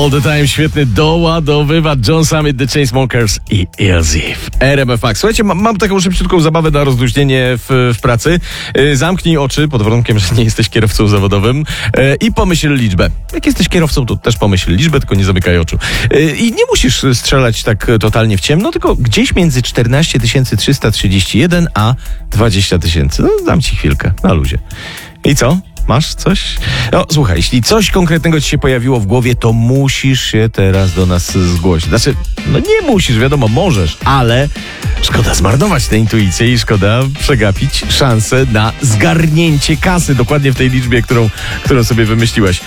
All the Time, świetny doładowywacz. John Summit, The Chainsmokers i Easy w RMF Max. Słuchajcie, mam taką szybciutką zabawę na rozluźnienie w pracy. Zamknij oczy, pod warunkiem, że nie jesteś kierowcą zawodowym, i pomyśl liczbę. Jak jesteś kierowcą, to też pomyśl liczbę, tylko nie zamykaj oczu. I nie musisz strzelać tak totalnie w ciemno, tylko gdzieś między 14 331 a 20 000. No, dam ci chwilkę, na luzie. I co? Masz coś? No słuchaj, jeśli coś konkretnego ci się pojawiło w głowie, to musisz się teraz do nas zgłosić. Znaczy, no nie musisz, wiadomo, możesz, ale szkoda zmarnować tę intuicję i szkoda przegapić szansę na zgarnięcie kasy dokładnie w tej liczbie, którą sobie wymyśliłeś.